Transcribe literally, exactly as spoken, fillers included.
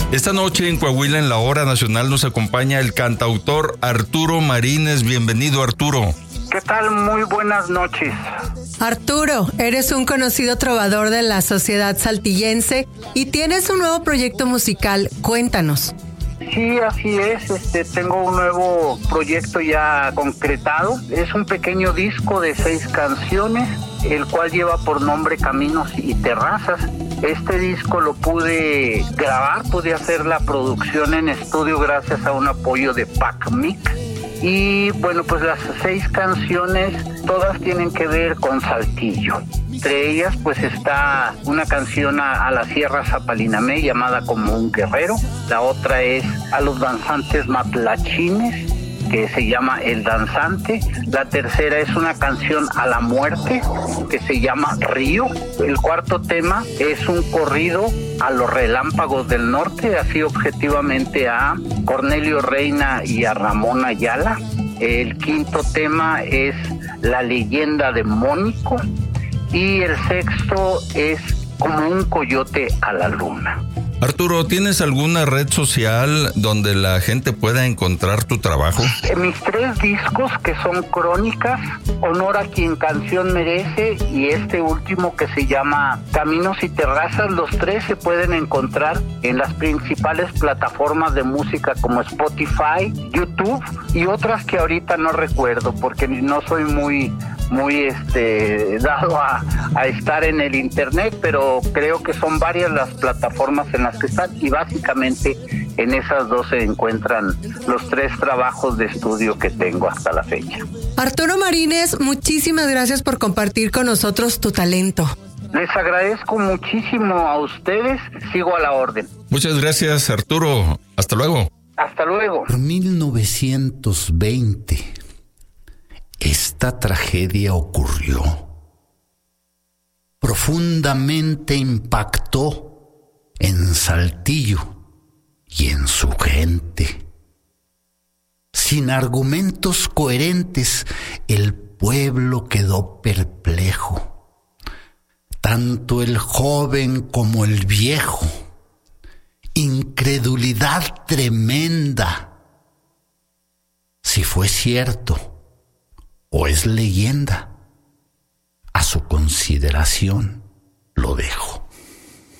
Esta noche en Coahuila, en la Hora Nacional, nos acompaña el cantautor Arturo Marínez. Bienvenido, Arturo. ¿Qué tal? Muy buenas noches. Arturo, eres un conocido trovador de la sociedad saltillense y tienes un nuevo proyecto musical. Cuéntanos. Sí, así es. Este, tengo un nuevo proyecto ya concretado. Es un pequeño disco de seis canciones, el cual lleva por nombre Caminos y Terrazas. Este disco lo pude grabar, pude hacer la producción en estudio gracias a un apoyo de PACMIC. Y bueno, pues las seis canciones todas tienen que ver con Saltillo. Entre ellas pues está una canción a, a la Sierra Zapalinamé llamada Como un Guerrero. La otra es a los danzantes matlachines, que se llama El Danzante. La tercera es una canción a la muerte que se llama Río. El cuarto tema es un corrido a los Relámpagos del Norte, así objetivamente a Cornelio Reina y a Ramón Ayala. El quinto tema es La Leyenda de Mónico y el sexto es Como un coyote a la luna. Arturo, ¿tienes alguna red social donde la gente pueda encontrar tu trabajo? En mis tres discos, que son Crónicas, Honor a quien canción merece, y este último que se llama Caminos y Terrazas, los tres se pueden encontrar en las principales plataformas de música como Spotify, YouTube y otras que ahorita no recuerdo porque no soy muy... muy este dado a, a estar en el internet, pero creo que son varias las plataformas en las que están y básicamente en esas dos se encuentran los tres trabajos de estudio que tengo hasta la fecha. Arturo Marínez, muchísimas gracias por compartir con nosotros tu talento. Les agradezco muchísimo a ustedes, sigo a la orden. Muchas gracias, Arturo. Hasta luego. Hasta luego. Por mil novecientos veinte esta tragedia ocurrió. Profundamente impactó en Saltillo y en su gente. Sin argumentos coherentes, el pueblo quedó perplejo. Tanto el joven como el viejo. Incredulidad tremenda. Si fue cierto o es leyenda, a su consideración lo dejo.